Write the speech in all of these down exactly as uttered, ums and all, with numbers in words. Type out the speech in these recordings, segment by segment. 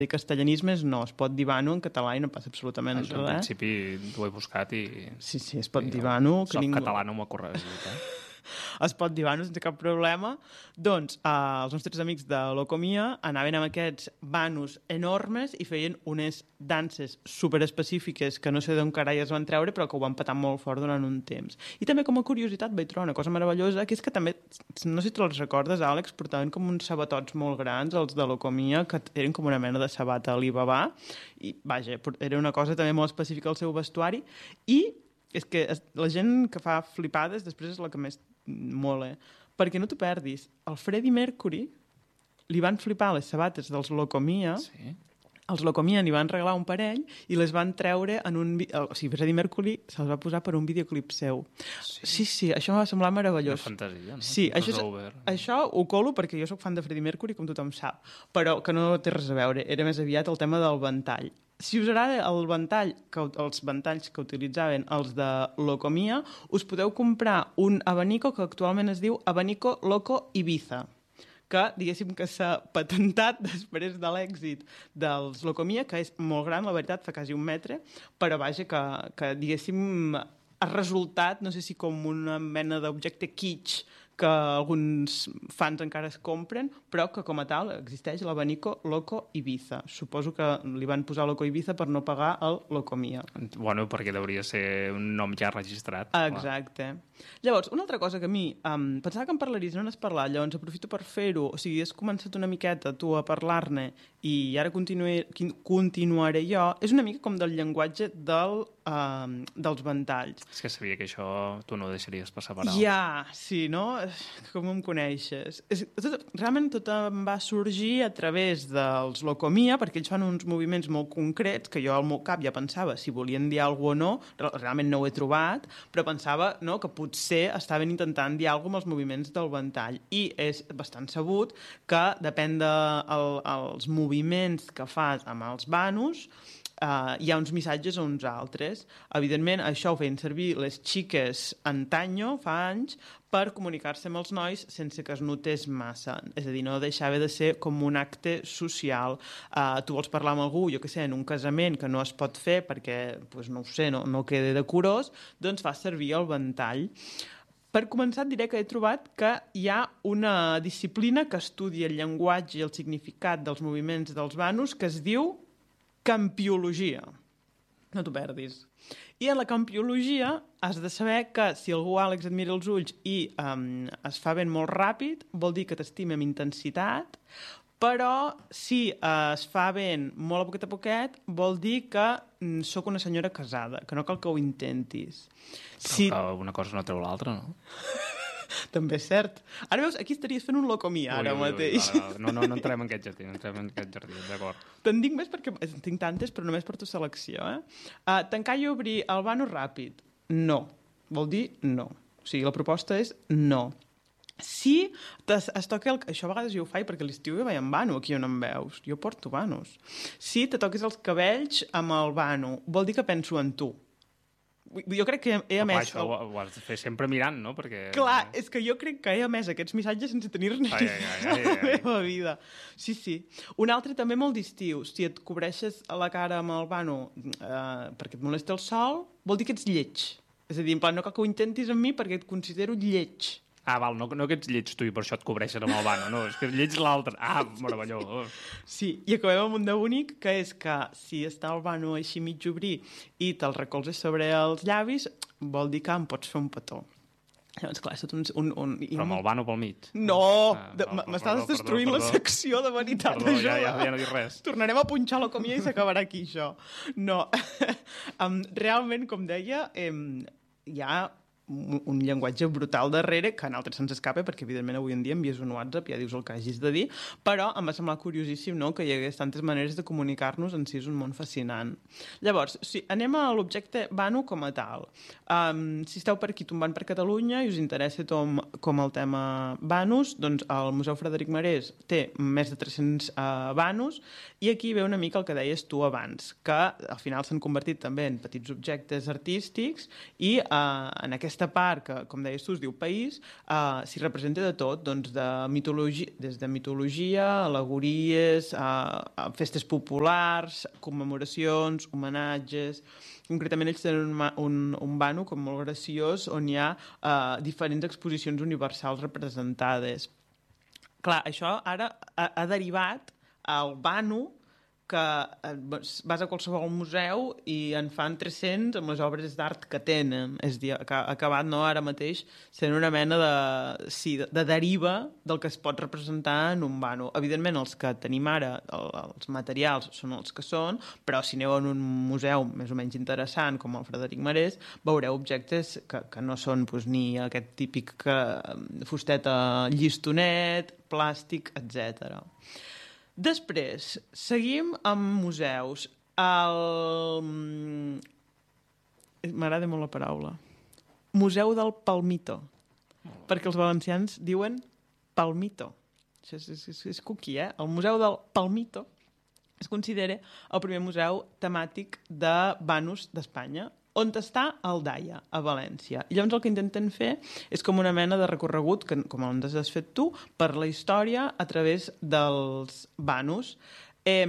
dir castellanismes, no, es pot dir vano en català i no passa absolutament Això, res. en principi ho he buscat i... Sí, sí, es pot dir vano. Soc ningú... català, no m'ho ha corregit, eh? Es pot dir vano sense cap problema. Doncs eh, els nostres amics de Locomia anaven amb aquests vanos enormes i feien unes danses superespecífiques que no sé d'on carai es van treure, però que ho van petar molt fort durant un temps. I també com a curiositat vaig trobar una cosa meravellosa, que és que també, no sé si te'ls recordes, Àlex, portaven com uns sabatots molt grans, els de Locomia, que eren com una mena de sabata Alibaba, i vaja, era una cosa també molt específica al seu vestuari, i és que la gent que fa flipades després és la que més mola, perquè no t'ho perdis, el Freddie Mercury li van flipar les sabates dels Locomia, sí. Els Locomia n'hi van regalar un parell i les van treure en un... O sigui, Freddie Mercury se'ls va posar per un videoclip seu. Sí, sí, sí això m'ha semblat meravellós. Una fantasia, no? Sí, això, això ho colo perquè jo sóc fan de Freddie Mercury, com tothom sap, però que no té res a veure, era més aviat el tema del ventall. Si us agrada el ventall, que, els ventalls que utilitzaven els de Locomia, us podeu comprar un abanico que actualment es diu Abanico Loco Ibiza, que diguéssim que s'ha patentat després de l'èxit dels Locomia, que és molt gran, la veritat, fa quasi un metre, però vaja, que, que diguéssim ha resultat, no sé si com una mena d'objecte kitsch que alguns fans encara es compren, però que com a tal existeix l'abanico Loco Ibiza. Suposo que li van posar Loco Ibiza per no pagar el Locomia. Bueno, perquè hauria ser un nom ja registrat. Exacte. Clar. Llavors, una altra cosa que a mi um, pensava que em parlaries, no n'has parlat, llavors aprofito per fer-ho. O sigui, has començat una miqueta tu a parlar-ne i ara continuaré, continuaré jo. És una mica com del llenguatge del, um, dels ventalls. És que sabia que això tu no ho deixaries passar per alt. Ja, sí, no? Com em coneixes. És, tot, realment tot em va sorgir a través dels Locomia, perquè ells fan uns moviments molt concrets que jo al meu cap ja pensava si volien dir alguna cosa o no, realment no ho he trobat, però pensava no, que potser estaven intentant dir alguna cosa amb els moviments del ventall. I és bastant sabut que depèn dels de moviments que fas amb els vanos, Uh, hi ha uns missatges o uns altres. Evidentment, això ho feien servir les xiques antanyo, fa anys, per comunicar-se amb els nois sense que es notés massa. És a dir, no deixava de ser com un acte social. Uh, tu vols parlar amb algú, jo què sé, en un casament que no es pot fer perquè, pues, no ho sé, no, no queda decorós, doncs fa servir el ventall. Per començar, et diré que he trobat que hi ha una disciplina que estudia el llenguatge i el significat dels moviments dels vanos que es diu campiologia. No t'ho perdis. I en la campiologia has de saber que si algú, Àlex, et mira els ulls i um, es fa ben molt ràpid, vol dir que t'estima amb intensitat, però si uh, es fa ben molt a poquet a poquet, vol dir que mm, sóc una senyora casada, que no cal que ho intentis. Però si... que una cosa no treu l'altra, no? També és cert. Ara veus, aquí estaries fent un Locomia ara ui, ui, mateix. Ui, ui, no, no, no entrem en aquest jardí, no entrem en aquest jardí, d'acord. Te'n dic més perquè en tinc tantes, però només per tu selecció. Eh? Uh, tancar i obrir el vano ràpid? No. Vol dir no. O sigui, la proposta és no. Si es, es toca el... Això a vegades jo ho faig perquè a l'estiu jo vaig amb vano, aquí on em veus. Jo porto vanos. Si te toques els cabells amb el vano, vol dir que penso en tu. Jo crec que he emès... Això ho, ho has de fer sempre mirant, no? Perquè... Clar, és que jo crec que he emès aquests missatges sense tenir-ne a la meva vida. Sí, sí. Un altre també molt distiu. Si et cobreixes la cara amb el vano eh, perquè et molesta el sol, vol dir que ets lleig. És a dir, en plan, no cal que ho intentis amb mi perquè et considero lleig. Ah, val, no, no que ets lleig tu i per això et cobreixen amb el vano, no, és que lleig l'altre. Ah, meravellós. Sí, i acabem amb un de bonic, que és que si està el vano així mig obrir i te'l recolzes sobre els llavis, vol dir que em pots fer un petó. Llavors, clar, és tot un... un, un Però amb el vano pel mig? No! Ah, de, no m'estàs destruint perdó, perdó. La secció de veritat. Perdó, ja, ja, ja no dic res. Tornarem a punxar la comida i s'acabarà aquí, això. No. um, realment, com deia, um, hi ha un llenguatge brutal darrere que a altres se'ns escapa perquè evidentment avui en dia envies un WhatsApp i ja dius el que hagis de dir, però em va semblar curiosíssim, no?, que hi hagués tantes maneres de comunicar-nos, en si és un món fascinant. Llavors, si anem a l'objecte vano com a tal. Um, si esteu per aquí tombant per Catalunya i us interessa com, com el tema vanos, doncs el Museu Frederic Marès té més de tres-cents uh, vanos i aquí ve una mica el que deies tu abans, que al final s'han convertit també en petits objectes artístics i uh, en aquesta aquesta part que, com deies tu, es diu país, uh, s'hi representa de tot, doncs de mitologia, des de mitologia, al·legories, uh, uh, festes populars, commemoracions, homenatges. Concretament ells tenen un, un, un vano com molt graciós on hi ha uh, diferents exposicions universals representades. Clar, això ara ha, ha derivat al vano que vas a qualsevol museu i en fan tres-cents amb les obres d'art que tenen. És dir, que ha acabat no, ara mateix sent una mena de, sí, de, de deriva del que es pot representar en un vano. Evidentment, els que tenim ara, el, els materials són els que són, però si aneu en un museu més o menys interessant com el Frederic Marès, veureu objectes que, que no són doncs, ni aquest típic que, fusteta llistonet, plàstic, etcètera. Després, seguim amb museus. El... M'agrada molt la paraula. Museu del Palmito. Perquè els valencians diuen Palmito. Això és, és, és, és cuqui, eh? El Museu del Palmito es considera el primer museu temàtic de vanos d'Espanya, on està el Daia, a València. I llavors el que intenten fer és com una mena de recorregut, que, com on has fet tu, per la història a través dels vanos. Eh,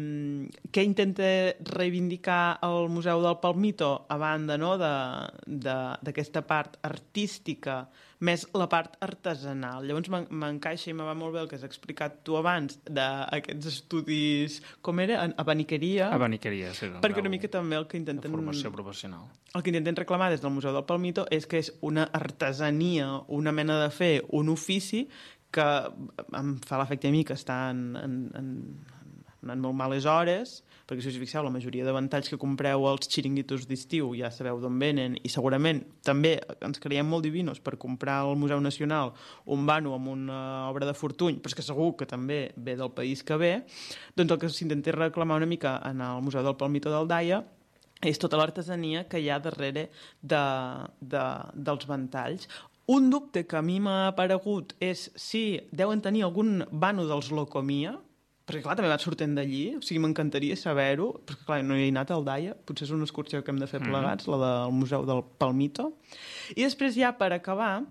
què intenta reivindicar el Museu del Palmito a banda no, d'aquesta part artística, més la part artesanal. Llavors m'encaixa i me va molt bé el que has explicat tu abans d'aquests estudis, com era? Abaniqueria. Abaniqueria, sí. Perquè una mica també el que intenten... Formació professional. El que intenten reclamar des del Museu del Palmito és que és una artesania, una mena de fer, un ofici que em fa l'efecte a mi que està en, en, en, en molt males hores, perquè si us fixeu, la majoria de ventalls que compreu als xiringuitos d'estiu ja sabeu d'on venen, i segurament també ens creiem molt divinos per comprar al Museu Nacional un vano amb una obra de Fortuny, però és que segur que també ve del país que ve, doncs el que s'intenta reclamar una mica en el Museu del Palmito del Daia és tota l'artesania que hi ha darrere de, de, dels ventalls. Un dubte que a mi m'ha aparegut és si deuen tenir algun vano dels Locomia, perquè clar, també va sortint d'allí, o sigui, m'encantaria saber-ho, perquè clar, no hi he anat al Daia, potser és una excursió que hem de fer plegats, mm. la del Museu del Palmito. I després ja, per acabar,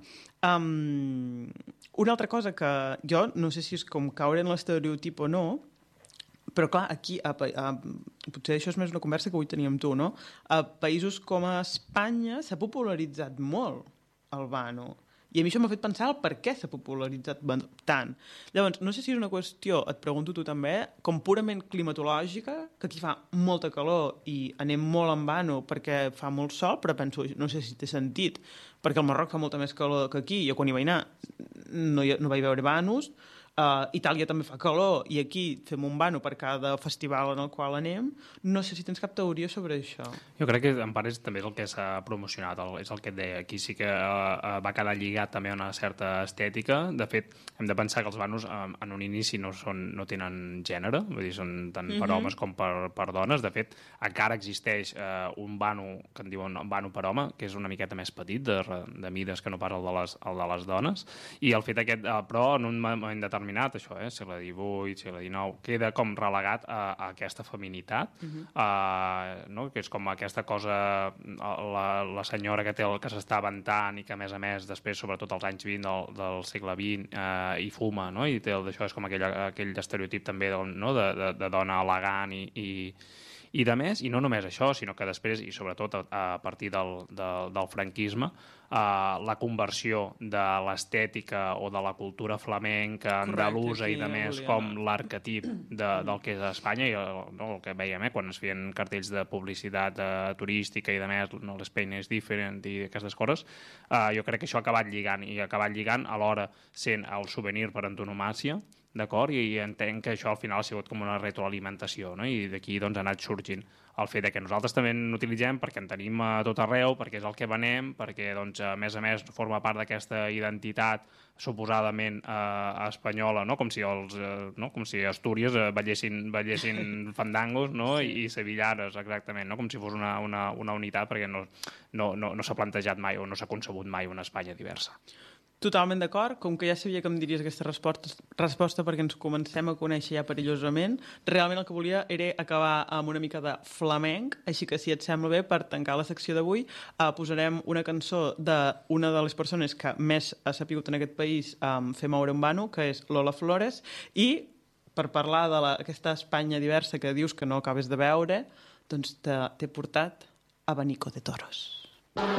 um, una altra cosa que jo, no sé si és com caure en l'estereotip o no, però clar, aquí, a, a, potser això és més una conversa que avui teníem tu, no? A països com a Espanya s'ha popularitzat molt el vano. I a mi això m'ha fet pensar el per què s'ha popularitzat tant. Llavors, no sé si és una qüestió, et pregunto tu també, com purament climatològica, que aquí fa molta calor i anem molt en vano perquè fa molt sol, però penso, no sé si té sentit, perquè al Marroc fa molta més calor que aquí. Jo quan hi vaig anar no, hi, no vaig veure vanos, Uh, Itàlia també fa calor i aquí fem un vano per cada festival en el qual anem. No sé si tens cap teoria sobre això. Jo crec que en part és també el que s'ha promocionat, el, és el que et deia. Aquí sí que uh, va quedar lligat també a una certa estètica. De fet, hem de pensar que els vanos uh, en un inici no, són, no tenen gènere, vull dir, són tant per mm-hmm. homes com per, per dones. De fet, encara existeix uh, un vano que en diuen vano per home, que és una miqueta més petit, de, de mides que no pas el de les, el de les dones. I el fet aquest, uh, però en un moment determinat determinat, això, eh? segle divuit, segle dinou, queda com relegat a, a aquesta feminitat, uh-huh. uh, no? Que és com aquesta cosa, la, la senyora que té el que s'està aventant i que, a més a més, després, sobretot als anys vint del, del segle vint, uh, hi fuma, no? I té el d'això és com aquell, aquell estereotip també de, no? de, de, de dona elegant i, i, i de més, i no només això, sinó que després, i sobretot a, a partir del, del, del franquisme, uh, la conversió de l'estètica o de la cultura flamenca, andalusa i de més, com l'arquetip de, del que és Espanya, i el, no, el que veiem, eh, quan es feien cartells de publicitat uh, turística i de més, no, l'Espain és diferent i aquestes coses, uh, jo crec que això ha acabat lligant, i ha acabat lligant alhora sent el souvenir per antonomàsia, d'acord? I entenc que això al final ha sigut com una retroalimentació, no? I d'aquí doncs, ha anat sorgint el fet que nosaltres també n'utilitzem perquè en tenim a tot arreu, perquè és el que venem, perquè doncs, a més a més forma part d'aquesta identitat suposadament eh, espanyola, no? Com si els, eh, no? Com si Astúries eh, ballessin, ballessin fandangos, no? I, i sevillanes, exactament, no? Com si fos una, una, una unitat, perquè no, no, no, no s'ha plantejat mai o no s'ha concebut mai una Espanya diversa. Totalment d'acord, com que ja sabia que em diries aquesta resposta, resposta perquè ens comencem a conèixer ja perillosament, realment el que volia era acabar amb una mica de flamenc, així que si et sembla bé, per tancar la secció d'avui, eh, posarem una cançó d'una de les persones que més ha sapigut en aquest país um, fer moure un vano, que és Lola Flores, i per parlar d'aquesta Espanya diversa que dius que no acabes de veure, doncs t'he portat Abanico de Toros.